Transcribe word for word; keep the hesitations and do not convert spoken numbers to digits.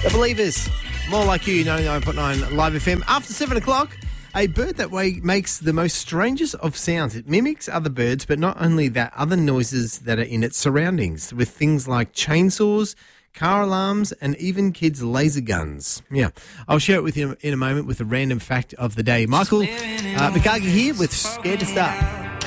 The Believers, more like you, ninety-nine point nine Live F M. After seven o'clock, a bird that way makes the most strangest of sounds. It mimics other birds, but not only that, other noises that are in its surroundings, with things like chainsaws, car alarms, and even kids' laser guns. Yeah, I'll share it with you in a moment with a random fact of the day. Michael uh, McCarthy here with Scared to Start.